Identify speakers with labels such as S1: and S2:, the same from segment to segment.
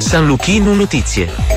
S1: San Luchino Notizie.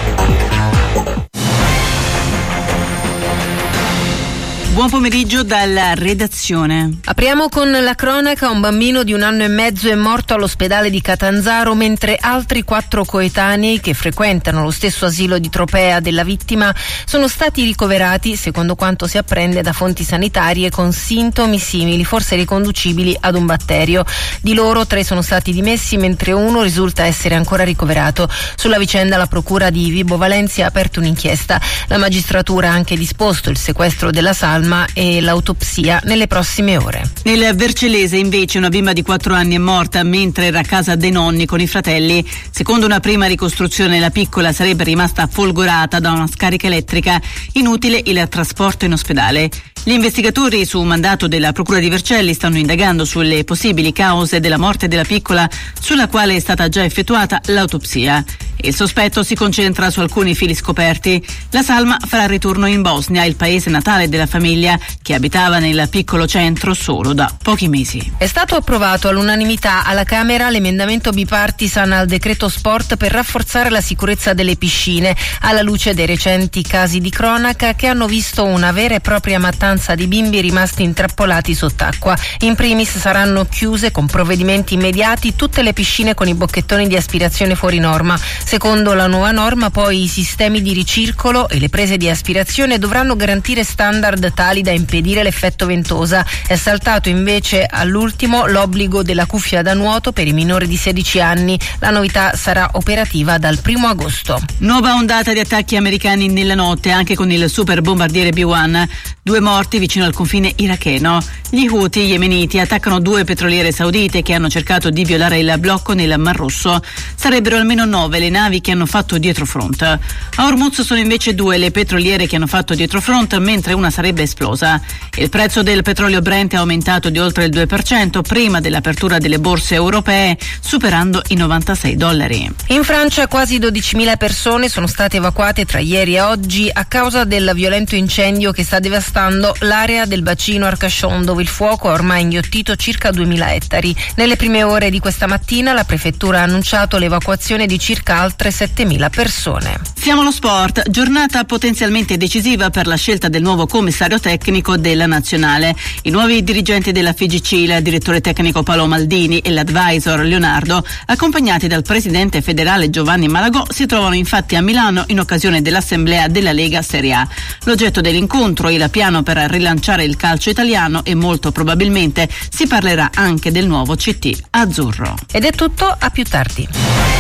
S2: Buon pomeriggio dalla redazione.
S3: Apriamo con la cronaca. Un bambino di 1 anno e mezzo è morto all'ospedale di Catanzaro, mentre altri 4 coetanei che frequentano lo stesso asilo di Tropea della vittima sono stati ricoverati, secondo quanto si apprende da fonti sanitarie, con sintomi simili, forse riconducibili ad un batterio. Di loro 3 sono stati dimessi, mentre 1 risulta essere ancora ricoverato. Sulla vicenda la procura di Vibo Valentia ha aperto un'inchiesta. La magistratura ha anche disposto il sequestro della salma e l'autopsia nelle prossime ore.
S2: Nel Vercellese invece una bimba di 4 anni è morta mentre era a casa dei nonni con i fratelli. Secondo una prima ricostruzione la piccola sarebbe rimasta folgorata da una scarica elettrica, inutile il trasporto in ospedale. Gli investigatori, su mandato della procura di Vercelli, stanno indagando sulle possibili cause della morte della piccola, sulla quale è stata già effettuata l'autopsia. Il sospetto si concentra su alcuni fili scoperti. La salma farà ritorno in Bosnia, il paese natale della famiglia, che abitava nel piccolo centro solo da pochi mesi.
S3: È stato approvato all'unanimità alla Camera l'emendamento bipartisan al decreto sport per rafforzare la sicurezza delle piscine, alla luce dei recenti casi di cronaca che hanno visto una vera e propria mattanza di bimbi rimasti intrappolati sott'acqua. In primis saranno chiuse con provvedimenti immediati tutte le piscine con i bocchettoni di aspirazione fuori norma. Secondo la nuova norma, poi, i sistemi di ricircolo e le prese di aspirazione dovranno garantire standard tali da impedire l'effetto ventosa. È saltato invece all'ultimo l'obbligo della cuffia da nuoto per i minori di 16 anni. La novità sarà operativa dal 1 agosto.
S2: Nuova ondata di attacchi americani nella notte, anche con il super bombardiere B-1. 2 morti vicino al confine iracheno. Gli Houthi yemeniti attaccano 2 petroliere saudite che hanno cercato di violare il blocco nel Mar Rosso. Sarebbero almeno 9 le navi che hanno fatto dietrofront. A Hormuz sono invece 2 le petroliere che hanno fatto dietrofront, mentre una sarebbe esplosa. Il prezzo del petrolio Brent è aumentato di oltre il 2% prima dell'apertura delle borse europee, superando i $96.
S3: In Francia quasi 12.000 persone sono state evacuate tra ieri e oggi a causa del violento incendio che sta devastando l'area del bacino Arcachon, dove il fuoco ha ormai inghiottito circa 2.000 ettari. Nelle prime ore di questa mattina la prefettura ha annunciato l'evacuazione di circa altre 7.000 persone.
S2: Siamo allo sport, giornata potenzialmente decisiva per la scelta del nuovo commissario tecnico della nazionale. I nuovi dirigenti della FIGC, il direttore tecnico Paolo Maldini e l'advisor Leonardo, accompagnati dal presidente federale Giovanni Malagò, si trovano infatti a Milano in occasione dell'assemblea della Lega Serie A. L'oggetto dell'incontro, il piano per rilanciare il calcio italiano, e molto probabilmente si parlerà anche del nuovo CT azzurro.
S3: Ed è tutto, a più tardi.